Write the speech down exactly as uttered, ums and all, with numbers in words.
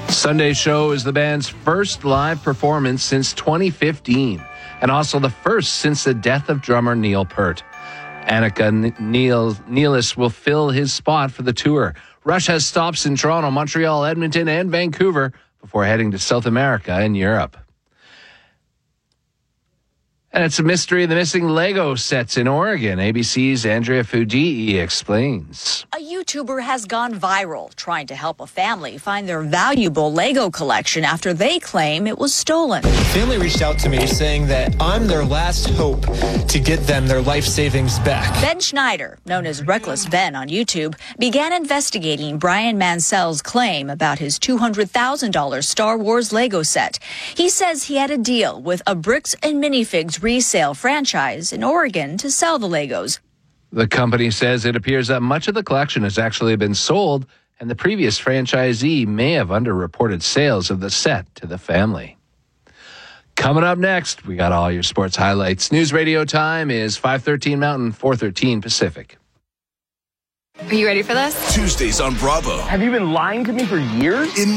Sunday Show is the band's first live performance since twenty fifteen, and also the first since the death of drummer Neil Peart. Annika Neil, Nealis will fill his spot for the tour. Rush has stops in Toronto, Montreal, Edmonton, and Vancouver before heading to South America and Europe. And it's a mystery of the missing Lego sets in Oregon. A B C's Andrea Fujii explains. A YouTuber has gone viral trying to help a family find their valuable Lego collection after they claim it was stolen. The family reached out to me saying that I'm their last hope to get them their life savings back. Ben Schneider, known as Reckless Ben on YouTube, began investigating Brian Mansell's claim about his two hundred thousand dollars Star Wars Lego set. He says he had a deal with a Bricks and Minifigs resale franchise in Oregon to sell the Legos. The company says it appears that much of the collection has actually been sold, and the previous franchisee may have underreported sales of the set to the family. Coming up next, we got all your sports highlights. News radio time is five thirteen Mountain, four thirteen Pacific. Are you ready for this? Tuesdays on Bravo. Have you been lying to me for years? In